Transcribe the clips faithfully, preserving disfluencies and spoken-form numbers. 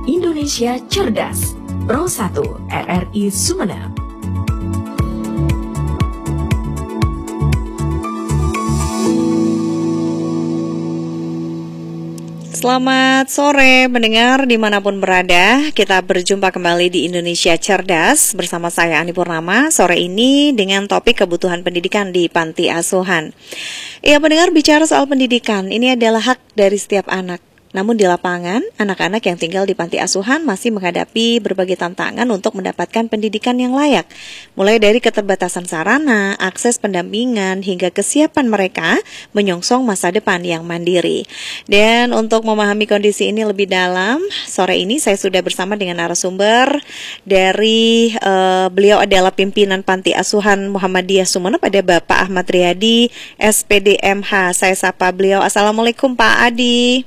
Indonesia Cerdas, Pro satu R R I Sumeneb. Selamat sore mendengar dimanapun berada. Kita berjumpa kembali di Indonesia Cerdas bersama saya Ani Purnama. Sore ini dengan topik kebutuhan pendidikan di panti asuhan. Ya, pendengar, bicara soal pendidikan, ini adalah hak dari setiap anak. Namun di lapangan, anak-anak yang tinggal di panti asuhan masih menghadapi berbagai tantangan untuk mendapatkan pendidikan yang layak. Mulai dari keterbatasan sarana, akses pendampingan, hingga kesiapan mereka menyongsong masa depan yang mandiri. Dan untuk memahami kondisi ini lebih dalam, sore ini saya sudah bersama dengan narasumber dari uh, beliau adalah pimpinan Panti Asuhan Muhammadiyah Sumeneb, ada Bapak Ahmad Riyadi, S P D M H. Saya sapa beliau. Assalamualaikum Pak Adi.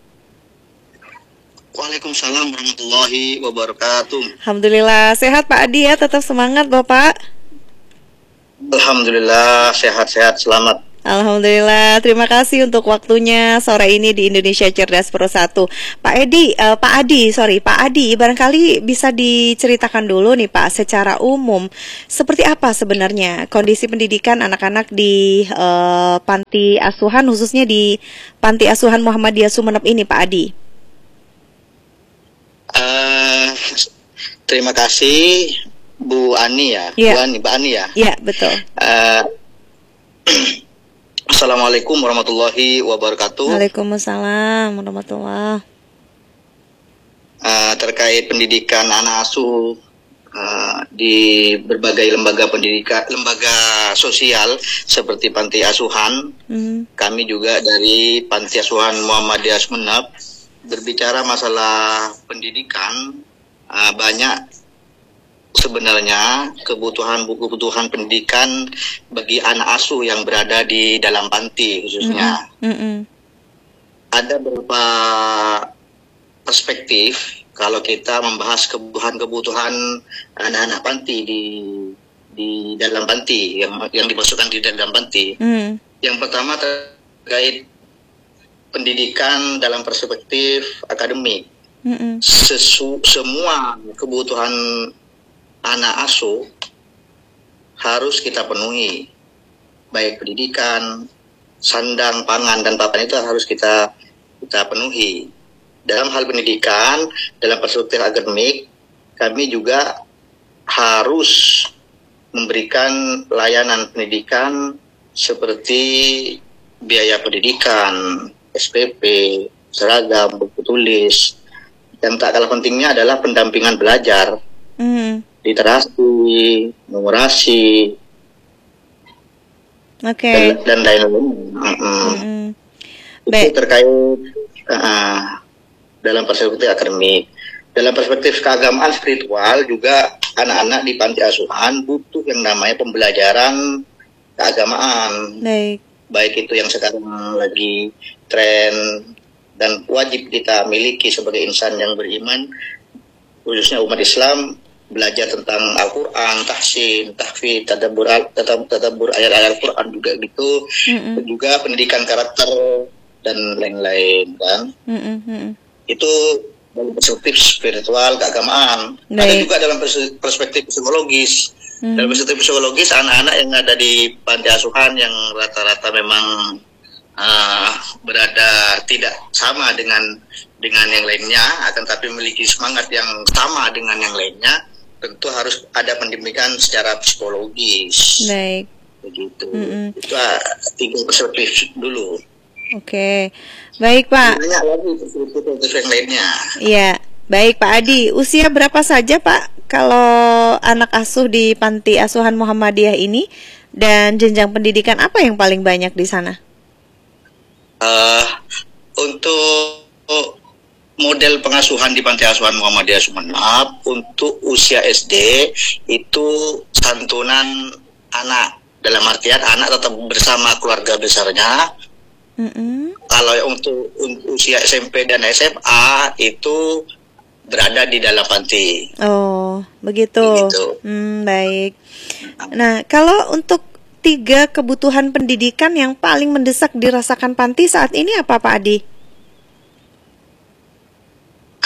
Waalaikumsalam warahmatullahi wabarakatuh. Alhamdulillah, sehat Pak Adi ya, tetap semangat Bapak. Alhamdulillah, sehat-sehat, selamat. Alhamdulillah, terima kasih untuk waktunya sore ini di Indonesia Cerdas Pro satu. Pak Edi, uh, Pak Adi, sorry Pak Adi, barangkali bisa diceritakan dulu nih Pak, secara umum seperti apa sebenarnya kondisi pendidikan anak-anak di uh, panti asuhan, khususnya di Panti Asuhan Muhammadiyah Sumeneb ini Pak Adi? Uh, terima kasih Bu Ani ya, yeah. Bu Ani, Mbak Ani ya. Iya, yeah, betul. Uh, Assalamualaikum warahmatullahi wabarakatuh. Waalaikumsalam warahmatullahi. Uh, terkait pendidikan anak asuh uh, di berbagai lembaga pendidikan, lembaga sosial seperti panti asuhan, mm. kami juga dari Panti Asuhan Muhammadiyah Sumeneb berbicara masalah pendidikan, uh, banyak sebenarnya kebutuhan-kebutuhan pendidikan bagi anak asuh yang berada di dalam panti khususnya. Mm-hmm. Mm-hmm. Ada beberapa perspektif kalau kita membahas kebutuhan-kebutuhan anak-anak panti di di dalam panti yang yang dimasukkan di dalam panti. Mm. Yang pertama terkait pendidikan dalam perspektif akademik. Mm-hmm. Sesu, semua kebutuhan anak asuh harus kita penuhi, baik pendidikan, sandang, pangan, dan papan itu harus kita kita penuhi. Dalam hal pendidikan, dalam perspektif akademik, kami juga harus memberikan layanan pendidikan seperti biaya pendidikan, S P P, seragam, buku tulis, dan tak kalah pentingnya adalah pendampingan belajar, mm. literasi, numerasi, okay. dan, dan lain-lain. Mm-hmm. Mm-hmm. Itu terkait uh, dalam perspektif akademik. Dalam perspektif keagamaan spiritual juga anak-anak di panti asuhan butuh yang namanya pembelajaran keagamaan. Baik. Baik itu yang sekarang lagi tren dan wajib kita miliki sebagai insan yang beriman, khususnya umat Islam, belajar tentang Al-Quran, tahsin, tahfidz, tadabbur, tadabbur ayat-ayat Al-Quran juga gitu, mm-hmm. juga pendidikan karakter dan lain-lain kan. Mm-hmm. Itu dalam perspektif spiritual keagamaan. Baik. Ada juga dalam perspektif psikologis. Hmm. Dalam perspektif psikologis, anak-anak yang ada di panti asuhan yang rata-rata memang uh, berada tidak sama dengan dengan yang lainnya, akan tapi memiliki semangat yang sama dengan yang lainnya, tentu harus ada pendidikan secara psikologis. Baik. Begitu. Mm-hmm. Itu uh, tiga perspektif dulu. Oke, baik Pak. Banyak lagi perspektif yang lainnya. Iya. Baik Pak Adi, usia berapa saja Pak kalau anak asuh di Panti Asuhan Muhammadiyah ini, dan jenjang pendidikan apa yang paling banyak di sana? Uh, untuk model pengasuhan di Panti Asuhan Muhammadiyah Sumeneb, untuk usia S D itu santunan anak, dalam artian anak tetap bersama keluarga besarnya. Mm-hmm. Kalau untuk, untuk usia S M P dan S M A itu berada di dalam panti. Oh, begitu. begitu. Hmm, baik. Nah, kalau untuk tiga kebutuhan pendidikan yang paling mendesak dirasakan panti saat ini apa Pak Adi?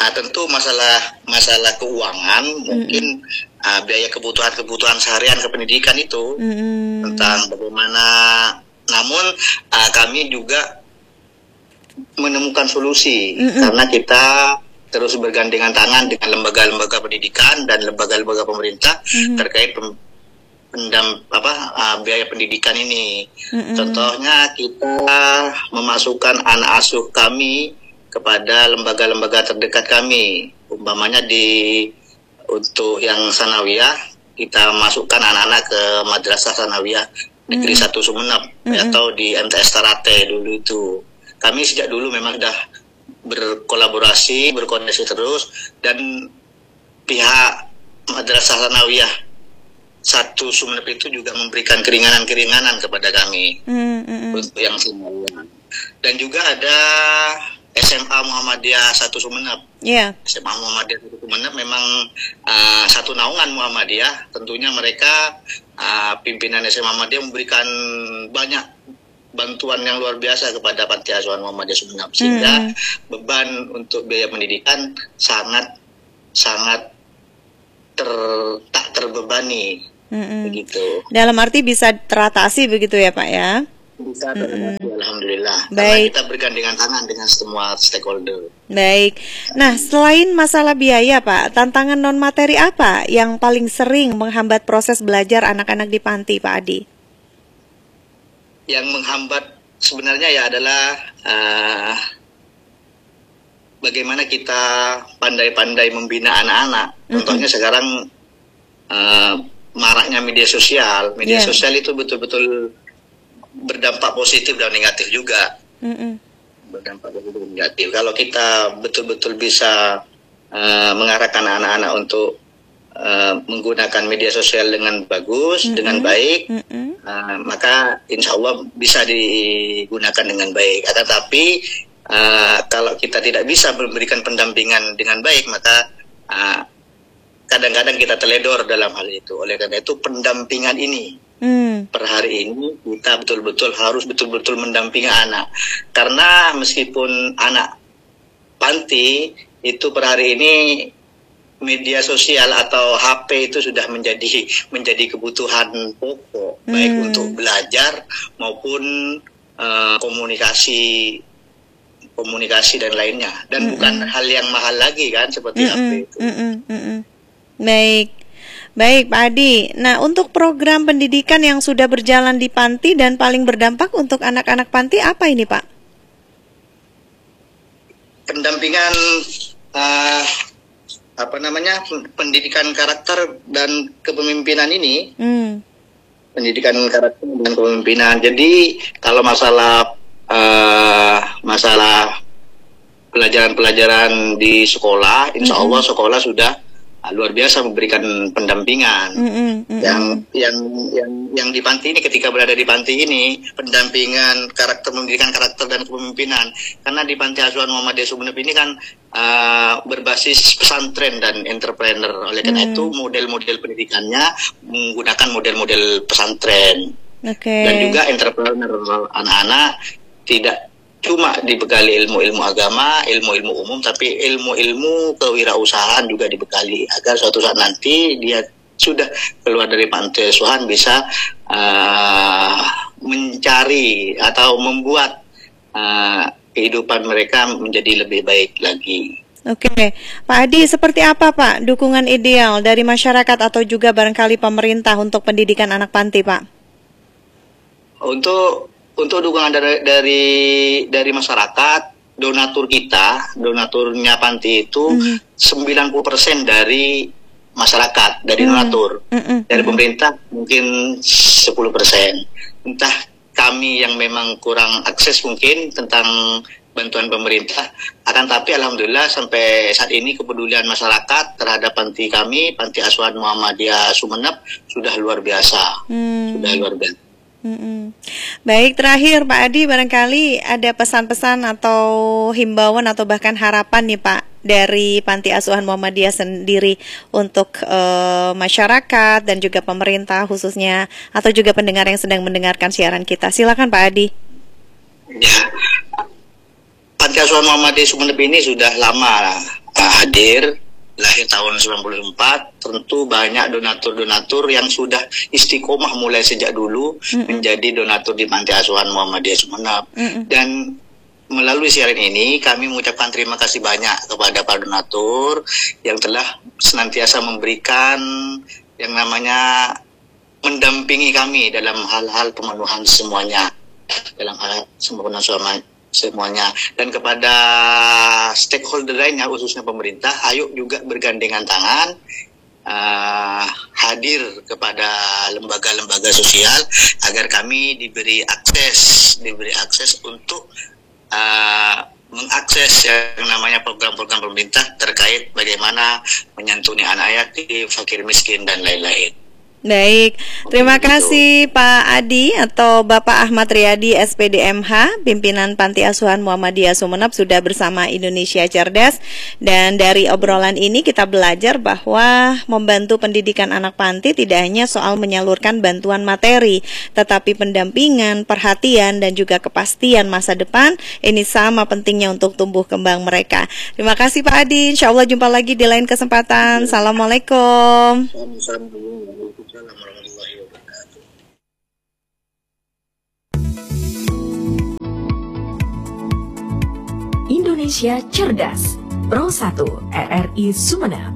uh, tentu masalah masalah keuangan, mm-hmm. mungkin uh, biaya kebutuhan-kebutuhan seharian kependidikan itu, mm-hmm. tentang bagaimana. Namun uh, kami juga menemukan solusi, mm-hmm. karena kita terus bergandengan tangan dengan lembaga-lembaga pendidikan dan lembaga-lembaga pemerintah, mm-hmm. terkait pem, pendam apa uh, biaya pendidikan ini. Mm-hmm. Contohnya kita memasukkan anak asuh kami kepada lembaga-lembaga terdekat kami. Umpamanya di untuk yang sanawiyah, kita masukkan anak-anak ke madrasah sanawiyah negeri mm-hmm. satu Sumeneb, mm-hmm. atau di M T S Tarate dulu itu. Kami sejak dulu memang sudah berkolaborasi, berkoordinasi terus, dan pihak Madrasah Sanawiyah satu Sumeneb itu juga memberikan keringanan-keringanan kepada kami, mm-hmm. untuk yang semua. Dan juga ada S M A Muhammadiyah satu Sumeneb. Yeah. S M A Muhammadiyah satu Sumeneb memang uh, satu naungan Muhammadiyah. Tentunya mereka uh, pimpinan S M A Muhammadiyah memberikan banyak bantuan yang luar biasa kepada Panti Asuhan Muhammadiyah Sumeneb, sehingga hmm. beban untuk biaya pendidikan sangat sangat ter, tak terbebani, hmm. begitu. Dalam arti bisa teratasi begitu ya Pak ya? Bisa teratasi, hmm. alhamdulillah. Baik. Karena kita bergandengan tangan dengan semua stakeholder. Baik. Nah, selain masalah biaya Pak, tantangan non materi apa yang paling sering menghambat proses belajar anak-anak di panti Pak Adi? Yang menghambat sebenarnya ya adalah uh, bagaimana kita pandai-pandai membina anak-anak. Mm-hmm. Contohnya sekarang uh, maraknya media sosial. Media yeah. sosial itu betul-betul berdampak positif dan negatif juga. Mm-hmm. Berdampak positif dan negatif. Kalau kita betul-betul bisa uh, mengarahkan anak-anak untuk Uh, menggunakan media sosial dengan bagus, mm-hmm. dengan baik, mm-hmm. uh, maka insya Allah bisa digunakan dengan baik. Akan tapi uh, kalau kita tidak bisa memberikan pendampingan dengan baik, maka uh, kadang-kadang kita teledor dalam hal itu. Oleh karena itu pendampingan ini mm. per hari ini kita betul-betul harus betul-betul mendampingi anak. Karena meskipun anak panti itu per hari ini media sosial atau H P itu sudah menjadi menjadi kebutuhan pokok, hmm. baik untuk belajar maupun uh, komunikasi komunikasi dan lainnya, dan hmm. bukan hal yang mahal lagi kan seperti hmm. H P itu. Hmm. Hmm. Baik, baik Pak Adi. Nah, untuk program pendidikan yang sudah berjalan di panti dan paling berdampak untuk anak-anak panti apa ini Pak? Pendampingan uh, apa namanya pendidikan karakter dan kepemimpinan ini, hmm. pendidikan karakter dan kepemimpinan. Jadi kalau masalah uh, masalah pelajaran-pelajaran di sekolah, insya Allah hmm. sekolah sudah uh, luar biasa memberikan pendampingan. Hmm, hmm, yang hmm. yang yang yang di panti ini, ketika berada di panti ini, pendampingan karakter, pendidikan karakter dan kepemimpinan. Karena di Panti Asuhan Muhammadiyah Sumeneb ini kan Uh, berbasis pesantren dan entrepreneur. Oleh karena hmm. itu model-model pendidikannya menggunakan model-model pesantren. Okay. Dan juga entrepreneur. Anak-anak tidak cuma dibekali ilmu-ilmu agama, ilmu-ilmu umum, tapi ilmu-ilmu kewirausahaan juga dibekali, agar suatu saat nanti dia sudah keluar dari panti asuhan bisa uh, mencari atau membuat uh, kehidupan mereka menjadi lebih baik lagi. Oke, Pak Adi, seperti apa Pak dukungan ideal dari masyarakat atau juga barangkali pemerintah untuk pendidikan anak panti, Pak? Untuk untuk dukungan dari dari dari masyarakat, donatur kita, donaturnya panti itu mm-hmm. sembilan puluh persen dari masyarakat, dari mm-hmm. donatur. Mm-hmm. Dari pemerintah mungkin sepuluh persen. Entah kami yang memang kurang akses mungkin tentang bantuan pemerintah, akan tapi alhamdulillah sampai saat ini kepedulian masyarakat terhadap panti kami, Panti Asuhan Muhammadiyah Sumeneb, sudah luar biasa, hmm. sudah luar biasa. Hmm-hmm. Baik, terakhir Pak Adi, barangkali ada pesan-pesan atau himbauan atau bahkan harapan nih Pak dari Panti Asuhan Muhammadiyah sendiri untuk uh, masyarakat dan juga pemerintah khususnya, atau juga pendengar yang sedang mendengarkan siaran kita. Silakan Pak Adi. Ya, Panti Asuhan Muhammadiyah Sumeneb ini sudah lama uh, hadir, lahir tahun sembilan puluh empat, tentu banyak donatur-donatur yang sudah istiqomah mulai sejak dulu mm-hmm. menjadi donatur di Panti Asuhan Muhammadiyah Sumeneb. Mm-hmm. Dan melalui siaran ini kami mengucapkan terima kasih banyak kepada para donatur yang telah senantiasa memberikan yang namanya mendampingi kami dalam hal-hal pemenuhan semuanya, dalam hal pemenuhan semuanya. Dan kepada stakeholder lainnya, khususnya pemerintah, ayo juga bergandengan tangan uh, hadir kepada lembaga-lembaga sosial agar kami diberi akses, diberi akses untuk uh, mengakses yang namanya program-program pemerintah terkait bagaimana menyantuni anak yatim, fakir miskin dan lain-lain. Baik, terima kasih Pak Adi atau Bapak Ahmad Riyadi S P D M H, pimpinan Panti Asuhan Muhammadiyah Sumeneb sudah bersama Indonesia Cerdas. Dan dari obrolan ini kita belajar bahwa membantu pendidikan anak panti tidak hanya soal menyalurkan bantuan materi, tetapi pendampingan, perhatian, dan juga kepastian masa depan ini sama pentingnya untuk tumbuh kembang mereka. Terima kasih Pak Adi, insya Allah jumpa lagi di lain kesempatan. Assalamualaikum. Indonesia Cerdas, Pro satu R R I Sumeneb.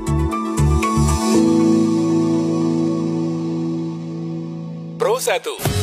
Pro satu